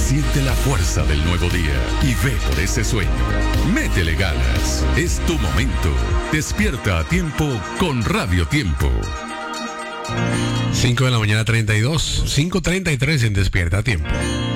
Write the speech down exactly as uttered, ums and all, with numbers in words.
Siente la fuerza del nuevo día y ve por ese sueño. Métele ganas. Es tu momento. Despierta a tiempo con Radio Tiempo. cinco de la mañana treinta y dos, cinco treinta y tres en Despierta a Tiempo.